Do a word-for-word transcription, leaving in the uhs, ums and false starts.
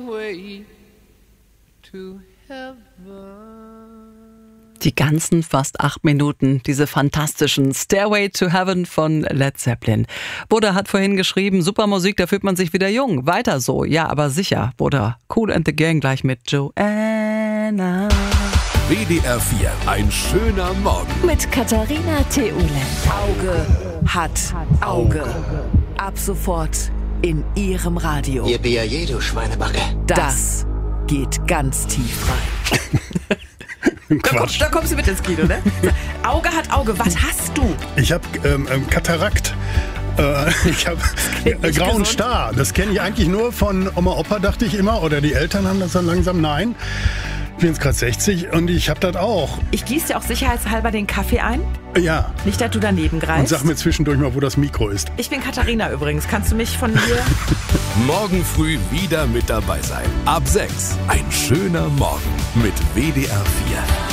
way to heaven. Die ganzen fast acht Minuten, diese fantastischen Stairway to Heaven von Led Zeppelin. Buddha hat vorhin geschrieben, super Musik, da fühlt man sich wieder jung. Weiter so, ja, aber sicher, Buddha. Cool and the Gang gleich mit Joanna. W D R vier, ein schöner Morgen. Mit Katharina Theoulen. Auge hat Auge. Ab sofort in Ihrem Radio. Ihr B A J, du Schweinebacke. Das geht ganz tief rein. Da, komm, da kommst du mit ins Kino, ne? Auge hat Auge. Was hast du? Ich habe ähm, ähm, Katarakt. Äh, ich habe äh, grauen Star. Das kenne ich eigentlich nur von Oma, Opa, dachte ich immer. Oder die Eltern haben das dann langsam. Nein. Ich bin jetzt gerade sechzig und ich habe das auch. Ich gieße dir auch sicherheitshalber den Kaffee ein. Ja. Nicht, dass du daneben greifst. Und sag mir zwischendurch mal, wo das Mikro ist. Ich bin Katharina übrigens. Kannst du mich von hier... Morgen früh wieder mit dabei sein. Ab sechs. Ein schöner Morgen mit W D R vier.